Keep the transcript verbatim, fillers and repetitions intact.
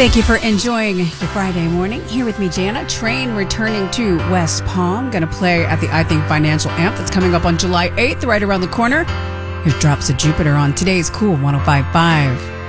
Thank you for enjoying your Friday morning. Here with me, Jana. Train returning to West Palm. Going to play at the I Think Financial Amp that's coming up on July eighth, right around the corner. Here's Drops of Jupiter on today's Cool one oh five point five.